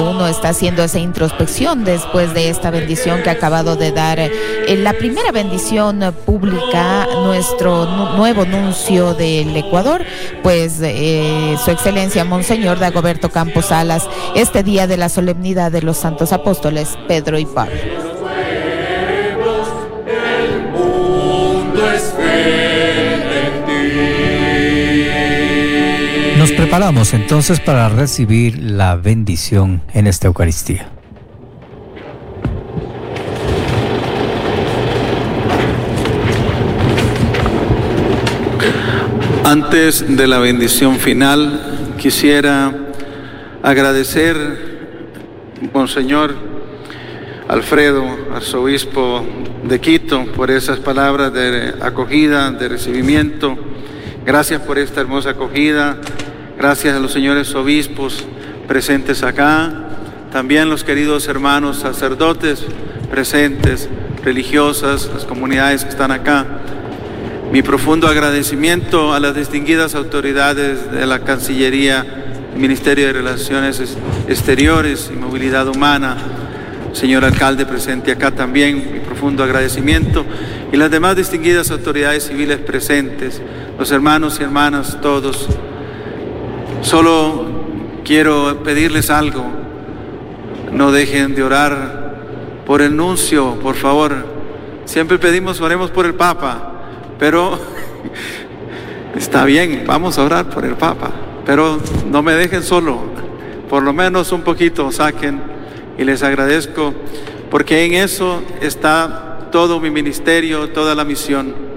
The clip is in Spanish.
uno está haciendo esa introspección después de esta bendición que ha acabado de dar la primera bendición pública nuestro nuevo nuncio del Ecuador, pues su excelencia Monseñor Dagoberto Campos Salas, este día de la solemnidad de los santos apóstoles Pedro y Pablo. Nos preparamos entonces para recibir la bendición en esta Eucaristía. Antes de la bendición final, quisiera agradecer, Monseñor Alfredo, arzobispo de Quito, por esas palabras de acogida, de recibimiento. Gracias por esta hermosa acogida. Gracias a los señores obispos presentes acá, también los queridos hermanos sacerdotes presentes, religiosas, las comunidades que están acá. Mi profundo agradecimiento a las distinguidas autoridades de la Cancillería, Ministerio de Relaciones Exteriores y Movilidad Humana, señor alcalde presente acá también, mi profundo agradecimiento, y las demás distinguidas autoridades civiles presentes, los hermanos y hermanas todos. Solo quiero pedirles algo: no dejen de orar por el nuncio, por favor. Siempre pedimos, oremos por el Papa, pero está bien, vamos a orar por el Papa, pero no me dejen solo, por lo menos un poquito saquen, y les agradezco, porque en eso está todo mi ministerio, toda la misión.